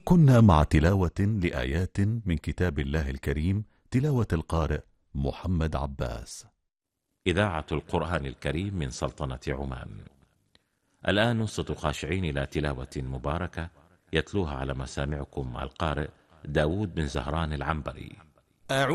كنا مع تلاوة لآيات من كتاب الله الكريم، تلاوة القارئ محمد عباس. إذاعة القرآن الكريم من سلطنة عمان. الآن نصت خاشعين إلى تلاوة مباركة يتلوها على مسامعكم القارئ داود بن زهران العنبري.